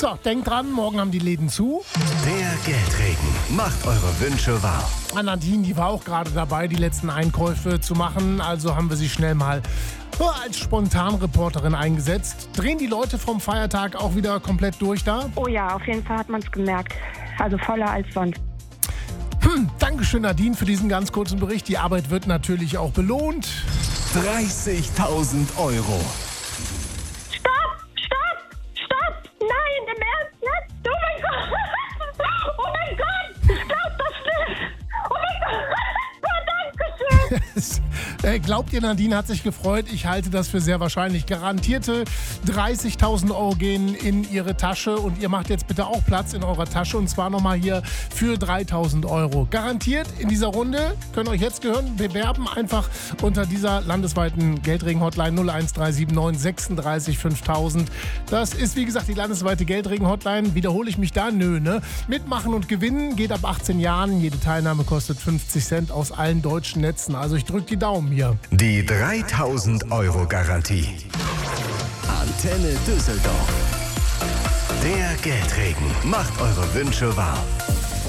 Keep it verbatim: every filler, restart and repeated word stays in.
So, denkt dran, morgen haben die Läden zu. Der Geldregen macht eure Wünsche wahr. Nadine, die war auch gerade dabei, die letzten Einkäufe zu machen. Also haben wir sie schnell mal als Spontanreporterin eingesetzt. Drehen die Leute vom Feiertag auch wieder komplett durch da? Oh ja, auf jeden Fall hat man es gemerkt. Also voller als sonst. Hm, Dankeschön, Nadine, für diesen ganz kurzen Bericht. Die Arbeit wird natürlich auch belohnt. dreißigtausend Euro. Stopp! Stopp! Stopp! Nein, im Ernst jetzt? Oh mein Gott! Oh mein Gott! Ich glaub das nicht! Oh mein Gott! Oh, Dankeschön! äh, glaubt ihr, Nadine hat sich gefreut? Ich halte das für sehr wahrscheinlich. Garantierte dreißigtausend Euro gehen in ihre Tasche und ihr macht jetzt bitte auch Platz in eurer Tasche und zwar nochmal hier für dreitausend Euro. Garantiert in dieser Runde, könnt ihr euch jetzt gehören, bewerben einfach unter dieser landesweiten Geldregen-Hotline null eins drei sieben neun sechsunddreißig fünftausend. Das ist wie gesagt die landesweite Geldregen-Hotline. Wiederhole ich mich da? Nö, ne? Mitmachen und gewinnen geht ab achtzehn Jahren. Jede Teilnahme kostet fünfzig Cent aus allen deutschen Netzen. Also ich drücke die Daumen hier. Die dreitausend Euro Garantie. Antenne Düsseldorf. Der Geldregen macht eure Wünsche wahr.